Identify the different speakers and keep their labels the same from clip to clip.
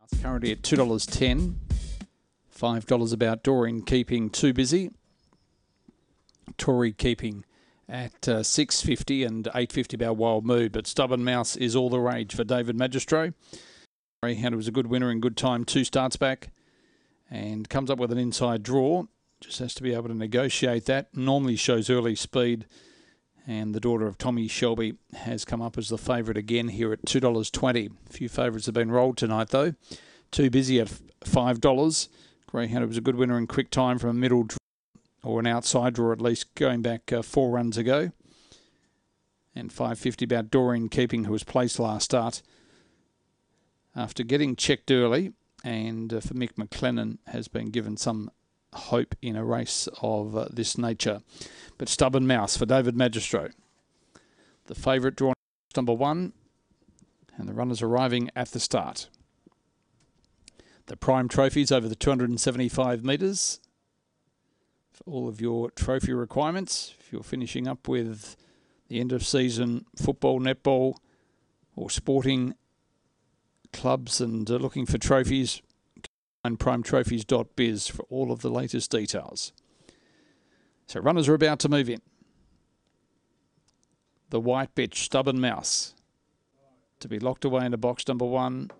Speaker 1: Currently at $2.10. $5 about Doreen Keeping Too Busy. Tory Keeping at $6.50 and $8.50 about Wild Mood. But Stubborn Mouse is all the rage for David Magistro. Greyhound was a good winner in good time 2 starts back and comes up with an inside draw. Just has to be able to negotiate that. Normally shows early speed. And the daughter of Tommy Shelby has come up as the favourite again here at $2.20. A few favourites have been rolled tonight though. Too Busy at $5. Greyhound was a good winner in quick time from a middle draw, or an outside draw at least, going back 4 runs ago. And $5.50 about Doreen Keeping, who was placed last start after getting checked early. And for Mick McLennan, has been given some hope in a race of this nature. But Stubborn Mouse for David Magistro. The favourite drawn number 1, and the runners arriving at the start. The Prime Trophies over the 275 metres for all of your trophy requirements. If you're finishing up with the end of season football, netball or sporting clubs and looking for trophies, and primetrophies.biz for all of the latest details. So runners are about to move in. The white bitch, Stubborn Mouse, to be locked away into box number 1.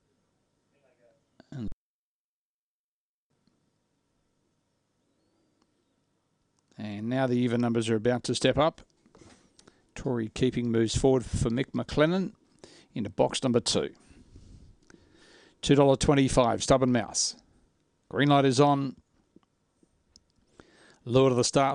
Speaker 1: And now the even numbers are about to step up. Tory Keeping moves forward for Mick McLennan into box number 2. $2.25, Stubborn Mouse. Green light is on. Lure to the start.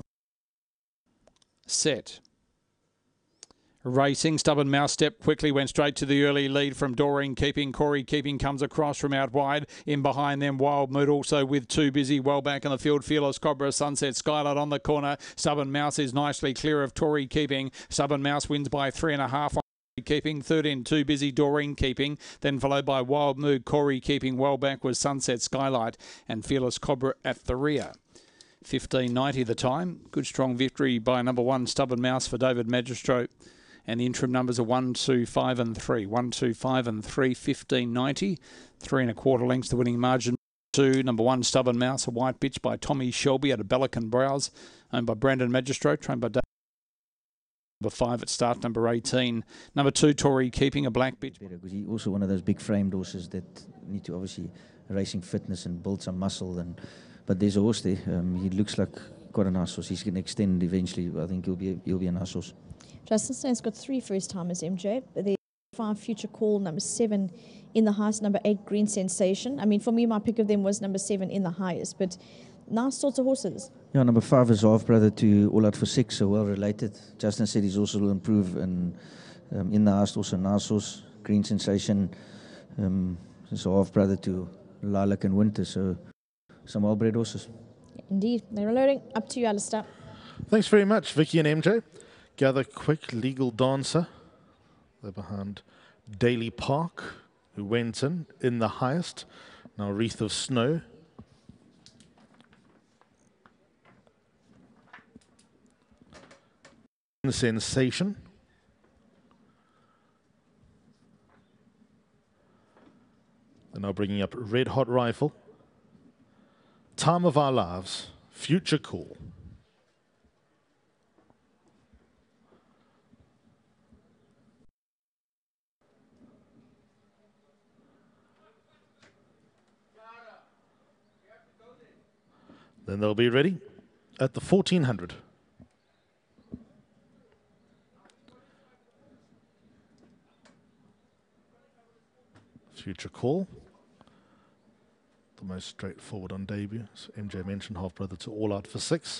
Speaker 1: Set. Racing, Stubborn Mouse stepped quickly, went straight to the early lead from Doreen Keeping. Corey Keeping comes across from out wide. In behind them, Wild Mood also with Too Busy. Well back in the field, Fearless Cobra, Sunset Skylight on the corner. Stubborn Mouse is nicely clear of Tory Keeping. Stubborn Mouse wins by 3.5 on Keeping. Third in Too Busy, Doreen Keeping, then followed by Wild Mood. Corey Keeping. Well back was Sunset Skylight and Fearless Cobra at the rear. 15.90 the time. Good strong victory by number 1 Stubborn Mouse for David Magistro, and the interim numbers are 1, 2, 5 and 3. 1, 2, 5 and 3. 15.90. 3 1/4 lengths the winning margin. 2, number 1 Stubborn Mouse, a white bitch by Tommy Shelby at a Bellican Browse, owned by Brandon Magistro, trained by David. Number 5 at start, number 18. Number 2, Tory Keeping, a black bitch.
Speaker 2: Because he's also one of those big framed horses that need to obviously racing fitness and build some muscle. But there's a horse there. He looks like quite a nice horse. He's going to extend eventually. I think he'll be a nice horse.
Speaker 3: Justin Stain's got 3 first timers, MJ. The 5 Future Call, number 7 in the highest, number 8 Green Sensation. I mean, for me, my pick of them was number 7 in the highest, but nice sorts of horses.
Speaker 2: Yeah, number 5 is half brother to All Out for 6, so well related. Justin said he's also will improve, and in the highest also nice horse, Green Sensation. It's a half brother to Lilac and Winter, so some well-bred horses.
Speaker 3: Indeed. They're loading. Up to you, Alistair.
Speaker 4: Thanks very much, Vicky and MJ. Gather Quick, Legal Dancer. They're behind Daly Park, who went in the highest. Now Wreath of Snow. Sensation. They're now bringing up Red Hot Rifle. Time of Our Lives, Future Call. Then they'll be ready at the 1400. Future Call. The most straightforward on debut. So MJ mentioned half brother to All Out for 6,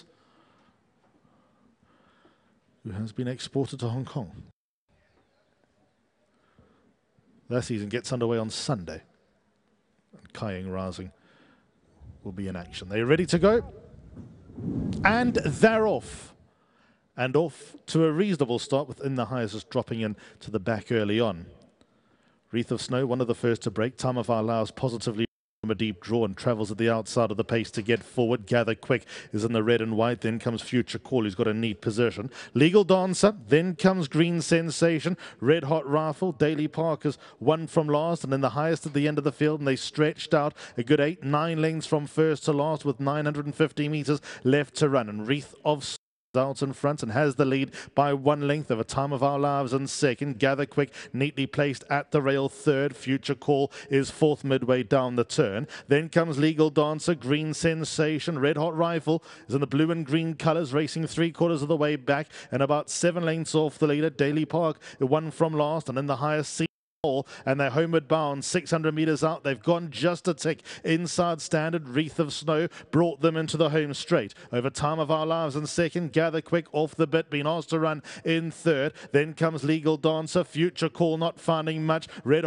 Speaker 4: who has been exported to Hong Kong. Their season gets underway on Sunday, and Kaying Rising will be in action. They're ready to go, and they're off. And off to a reasonable start, within the highest dropping in to the back early on. Wreath of Snow, one of the first to break. Time of Our Lives positively from a deep draw and travels at the outside of the pace to get forward. Gather Quick is in the red and white. Then comes Future Call, who's got a neat position. Legal Dancer. Then comes Green Sensation. Red Hot Rifle. Daily Parkers won from last and then the highest at the end of the field. And they stretched out a good 8-9 lengths from first to last with 950 metres left to run. And Wreath of out in front and has the lead by 1 length of A Time of Our Lives in second. Gather Quick neatly placed at the rail third. Future Call is fourth midway down the turn. Then comes Legal Dancer, Green Sensation. Red Hot Rifle is in the blue and green colours, racing 3/4 of the way back and about 7 lengths off the leader. Daily Park won from last and in the highest seat. And they're homeward bound 600 metres out. They've gone just a tick inside standard. Wreath of Snow brought them into the home straight. Over Time of Our Lives in second. Gather Quick off the bit, been asked to run in third. Then comes Legal Dancer. Future Call not finding much. Red